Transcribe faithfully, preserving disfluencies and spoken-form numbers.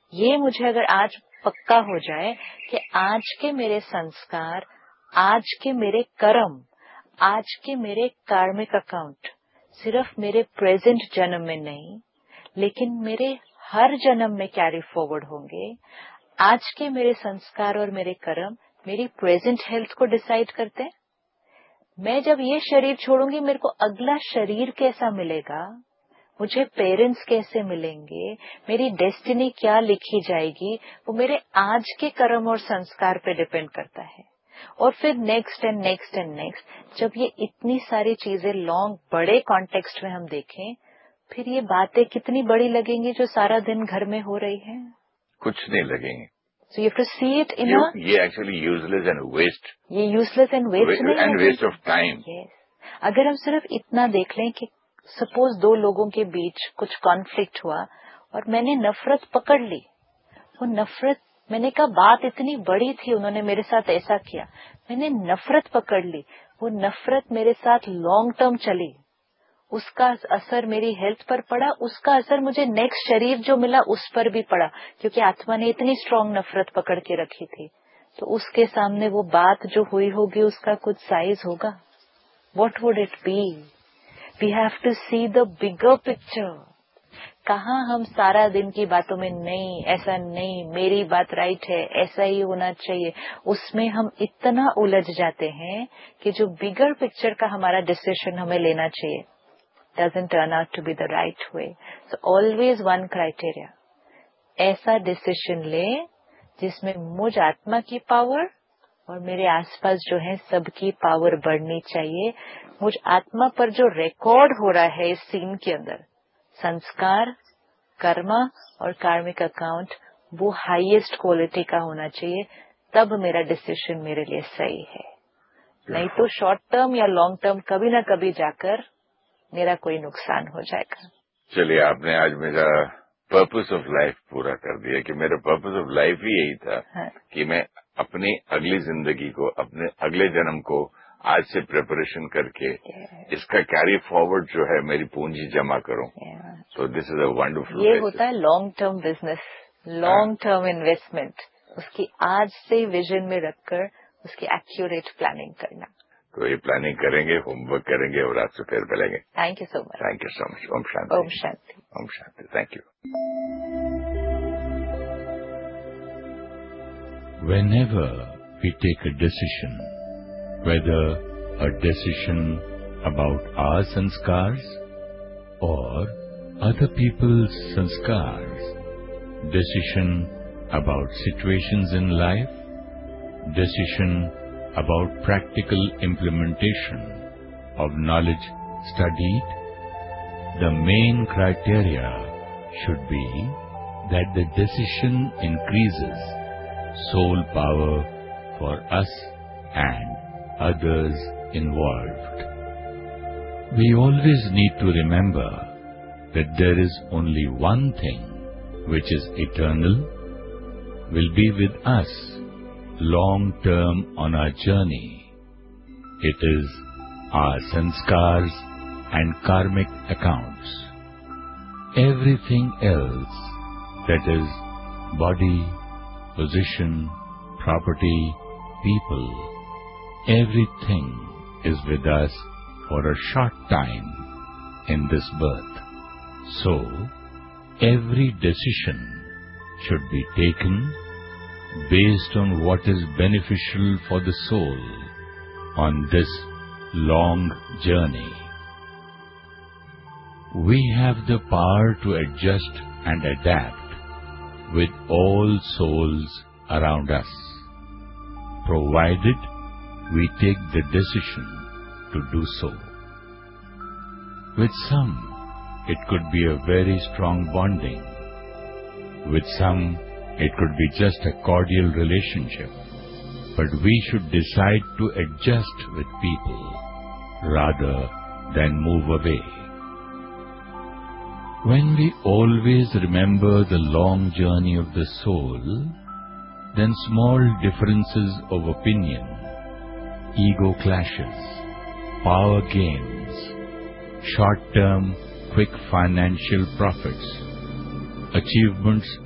ये मुझे अगर आज पक्का हो जाए कि आज के मेरे संस्कार, आज के मेरे कर्म, आज के मेरे कार्मिक अकाउंट सिर्फ मेरे प्रेजेंट जन्म में नहीं लेकिन मेरे हर जन्म में कैरी फॉरवर्ड होंगे। आज के मेरे संस्कार और मेरे कर्म मेरी प्रेजेंट हेल्थ को डिसाइड करते हैं। मैं जब ये शरीर छोड़ूंगी मेरे को अगला शरीर कैसा मिलेगा, मुझे पेरेंट्स कैसे मिलेंगे, मेरी डेस्टिनी क्या लिखी जाएगी, वो मेरे आज के कर्म और संस्कार पे डिपेंड करता है। और फिर next and next and next, जब ये इतनी सारी चीजें लॉन्ग बड़े कॉन्टेक्स्ट में हम देखें, फिर ये बातें कितनी बड़ी लगेंगी जो सारा दिन घर में हो रही है। कुछ नहीं लगेंगे। So you have to see it in ये, a... ये एक्चुअली यूजलेस एंड वेस्ट, ये यूजलेस एंड वेस्ट नहीं and waste of time. Yes, अगर हम सिर्फ इतना देख लें कि सपोज दो लोगों के बीच कुछ कॉन्फ्लिक्ट हुआ और मैंने नफरत पकड़ ली, वो नफरत, मैंने कहा बात इतनी बड़ी थी, उन्होंने मेरे साथ ऐसा किया, मैंने नफरत पकड़ ली, वो नफरत मेरे साथ लॉन्ग टर्म चली, उसका असर मेरी हेल्थ पर पड़ा, उसका असर मुझे नेक्स्ट शरीर जो मिला उस पर भी पड़ा, क्योंकि आत्मा ने इतनी स्ट्रांग नफरत पकड़ के रखी थी। तो उसके सामने वो बात जो हुई होगी उसका कुछ साइज होगा। What would it be? We have to see the bigger picture. कहाँ हम सारा दिन की बातों में नहीं, ऐसा नहीं, मेरी बात राइट है, ऐसा ही होना चाहिए, उसमें हम इतना उलझ जाते हैं कि जो बिगर पिक्चर का हमारा डिसीजन हमें लेना चाहिए doesn't turn out to be the right way. So always one criteria, ऐसा डिसीजन ले जिसमें मुझ आत्मा की पावर और मेरे आसपास जो है सबकी पावर बढ़नी चाहिए। मुझ आत्मा पर जो रिकॉर्ड हो रहा है इस सीन के अंदर, संस्कार, कर्मा और कार्मिक अकाउंट, वो हाईएस्ट क्वालिटी का होना चाहिए, तब मेरा डिसीजन मेरे लिए सही है। नहीं तो शॉर्ट टर्म या लॉन्ग टर्म कभी ना कभी जाकर मेरा कोई नुकसान हो जाएगा। चलिए, आपने आज मेरा पर्पस ऑफ लाइफ पूरा कर दिया कि मेरा पर्पस ऑफ लाइफ ही यही था। हाँ। कि मैं अपनी अगली जिंदगी को, अपने अगले जन्म को आज से प्रिपरेशन करके yeah. इसका कैरी फॉरवर्ड जो है मेरी पूंजी जमा करूं। yeah. तो दिस इज अ वंडरफुल। ये होता है long term business, long term investment, उसकी आज से विजन में रखकर उसकी एक्यूरेट प्लानिंग करना। तो ये प्लानिंग करेंगे, होमवर्क करेंगे और आपसे फिर मिलेंगे। Thank you so much. Thank you so much. Om Shanti. Om Shanti. Om Shanti. Thank you. Whenever we take a decision, whether a decision about our sanskars or other people's sanskars, decision about situations in life, decision about practical implementation of knowledge studied, the main criteria should be that the decision increases soul power for us and others involved. We always need to remember that there is only one thing which is eternal, will be with us long term on our journey. It is our sanskars and karmic accounts. Everything else, that is body, position, property, people, everything is with us for a short time in this birth. So, every decision should be taken based on what is beneficial for the soul on this long journey. We have the power to adjust and adapt with all souls around us, provided we take the decision to do so. With some, it could be a very strong bonding. With some, it could be just a cordial relationship, but we should decide to adjust with people rather than move away. When we always remember the long journey of the soul, then small differences of opinion, ego clashes, power gains, short-term, quick financial profits, achievements